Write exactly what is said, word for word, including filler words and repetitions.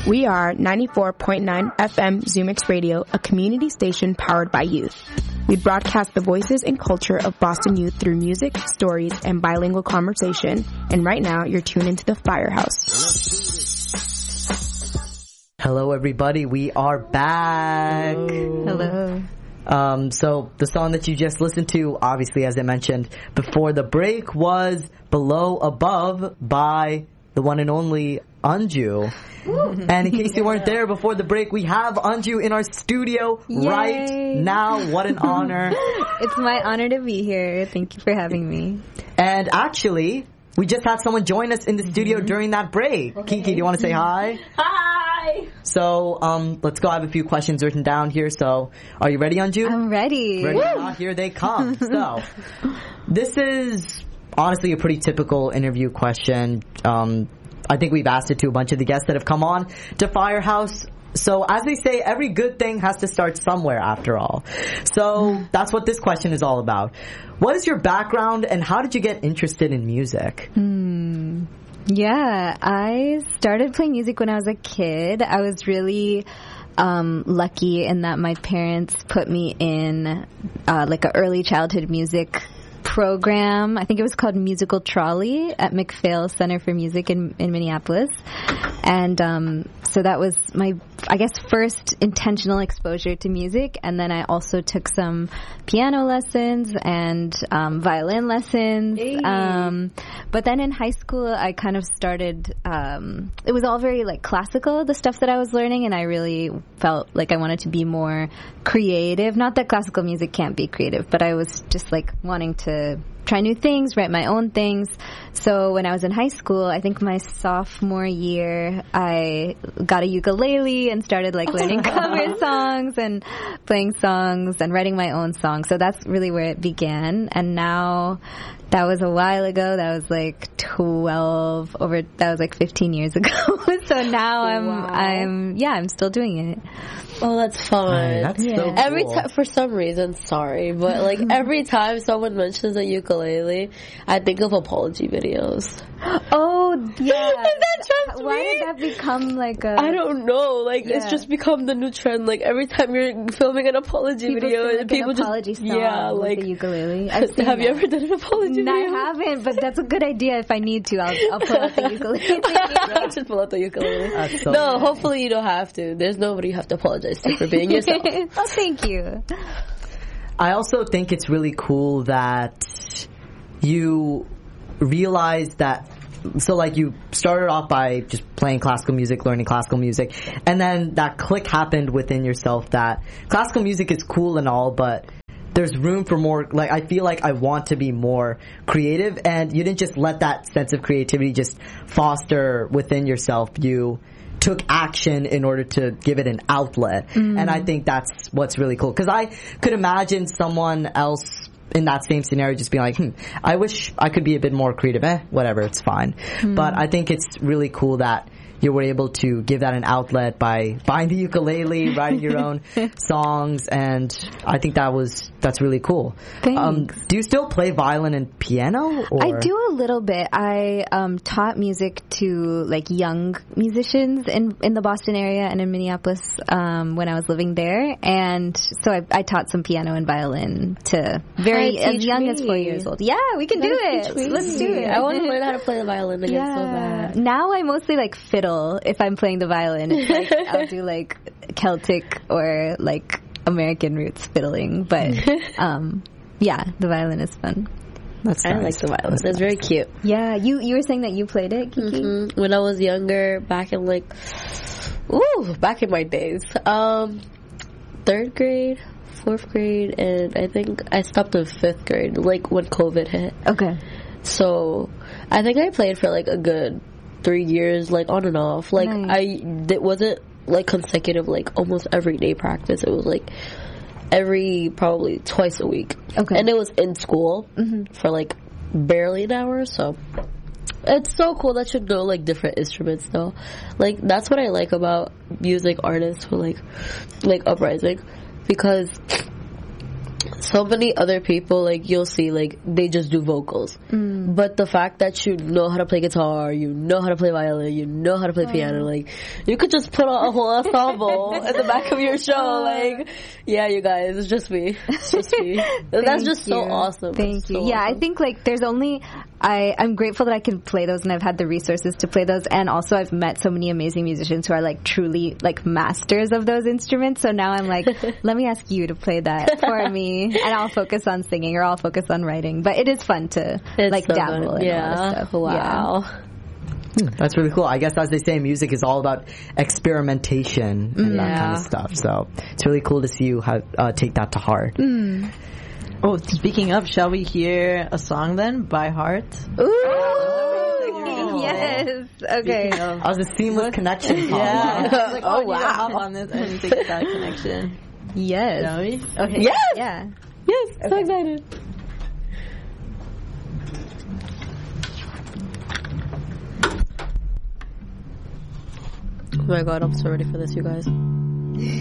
We are ninety-four point nine F M Zoomix Radio, a community station powered by youth. We broadcast the voices and culture of Boston youth through music, stories, and bilingual conversation. And right now, you're tuned into the Firehouse. Hello, everybody. We are back. Hello. Um, so the song that you just listened to, obviously, as I mentioned before the break, was Below Above by the one and only Anju. And in case you weren't there before the break, we have Anju in our studio Yay. right now. What an honor. It's my honor to be here. Thank you for having me. And actually, we just had someone join us in the studio mm-hmm. during that break. Okay. Kiki, do you want to say hi? Hi! So, um, let's go. I have a few questions written down here. So, are you ready, Anju? I'm ready. Ready? Ah, here they come. So, this is honestly a pretty typical interview question. Um, I think we've asked it to a bunch of the guests that have come on to Firehouse. So, as they say, every good thing has to start somewhere after all. So, that's what this question is all about. What is your background and how did you get interested in music? Hmm. Yeah, I started playing music when I was a kid. I was really um, lucky in that my parents put me in uh, like an early childhood music program. I think it was called Musical Trolley at McPhail Center for Music in, in Minneapolis. And um, so that was my, I guess, first intentional exposure to music. And then I also took some piano lessons and um, violin lessons. Hey. Um, but then in high school, I kind of started, um, it was all very like classical, the stuff that I was learning. And I really felt like I wanted to be more creative. Not that classical music can't be creative, but I was just like wanting to try new things, write my own things. So when I was in high school, I think my sophomore year, I got a ukulele and started like learning cover songs and playing songs and writing my own songs. So that's really where it began. And now, that was a while ago. That was like twelve over. That was like fifteen years ago. So now I'm, wow. I'm, yeah, I'm still doing it. Oh, that's fun. Hey, that's yeah. so cool. Every time, for some reason, sorry, but like every time someone mentions a ukulele, I think of apology videos. Oh, yeah. Is that just Why me? did that become like a... I don't know. Like Yeah. it's just become the new trend. Like every time you're filming an apology people video, sing, like, and people an apology just song yeah, with like the ukulele. I've seen have you that. ever done an apology No, I video? haven't, but that's a good idea. If I need to, I'll, I'll pull out the ukulele. Just pull out the ukulele. That's so no, nice. hopefully you don't have to. There's nobody you have to apologize to for being yourself. Oh, thank you. I also think it's really cool that you realize that, so like you started off by just playing classical music, learning classical music, and then that click happened within yourself that classical music is cool and all, but there's room for more, like I feel like I want to be more creative, and you didn't just let that sense of creativity just foster within yourself. You took action in order to give it an outlet. Mm. And I think that's what's really cool. Because I could imagine someone else in that same scenario just being like, hmm, I wish I could be a bit more creative. Eh, whatever, it's fine. Mm. But I think it's really cool that you were able to give that an outlet by buying the ukulele, writing your own songs, and I think that was that's really cool. Thanks. Um, do you still play violin and piano? Or? I do a little bit. I um, taught music to like young musicians in in the Boston area and in Minneapolis um, when I was living there, and so I, I taught some piano and violin to very Hi, as young me. as four years old. Yeah, we can do it. Let's do it. I want to learn how to play the violin again yeah. so bad. Now I mostly like fiddle if I'm playing the violin. It's like I'll do like Celtic or like American roots fiddling, but um, yeah, the violin is fun. That's I nice. like the violin. That's It's very cute. Yeah, you you were saying that you played it, Kiki? Mm-hmm. When I was younger, back in like, ooh, back in my days, um, third grade, fourth grade, and I think I stopped in fifth grade, like when COVID hit. Okay. So I think I played for like a good three years, like on and off. Like nice. I, it wasn't like consecutive, like almost every day practice. It was like every probably twice a week. Okay. And it was in school mm-hmm. for like barely an hour. So it's so cool that you know like different instruments though. Like that's what I like about music artists who like like Uprising, because so many other people, like, you'll see, like, they just do vocals. Mm. But the fact that you know how to play guitar, you know how to play violin, you know how to play oh. piano, like, you could just put on a whole ensemble in the back of your show. Like, yeah, you guys, it's just me. It's just me. That's just you. so awesome. Thank That's you. So yeah, awesome. I think, like, there's only, I, I'm grateful that I can play those and I've had the resources to play those. And also I've met so many amazing musicians who are, like, truly, like, masters of those instruments. So now I'm like, let me ask you to play that for me, and I'll focus on singing or I'll focus on writing. But it is fun to it's like so dabble fun. in Yeah. all this stuff. Wow. Yeah. Hmm, that's really cool. I guess as they say, music is all about experimentation and Mm. that Yeah. kind of stuff. So it's really cool to see you have, uh, take that to heart. Mm. Oh, speaking of, shall we hear a song then by heart? Ooh, yes. Okay. That was a seamless connection. Paul. Yeah. I was like, Oh, oh, wow. wow. Hop on this and take that connection. Yes. Shall we? Okay. Yes! Yeah. Yes! So excited. Oh my god, I'm so ready for this, you guys.